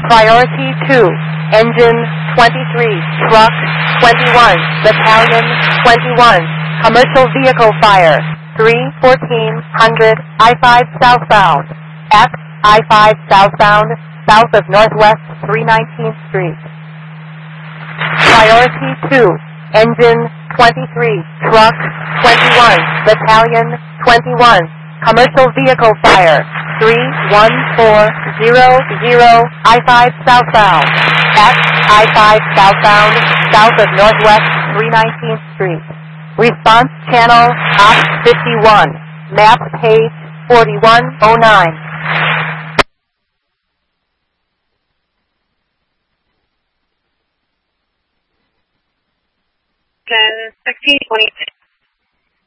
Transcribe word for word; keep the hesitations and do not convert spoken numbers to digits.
Priority two, Engine twenty-three, Truck twenty-one, Battalion twenty-one, Commercial Vehicle Fire, three fourteen hundred, I five southbound, at I five southbound, south of Northwest three nineteenth Street. Priority two, Engine twenty-three, Truck twenty-one, Battalion twenty-one, Commercial Vehicle Fire, three one four zero zero, I five southbound, at I five southbound, south of Northwest three nineteenth Street. Response channel, Op fifty-one, map page forty-one oh nine. ten, sixteen, twenty-six.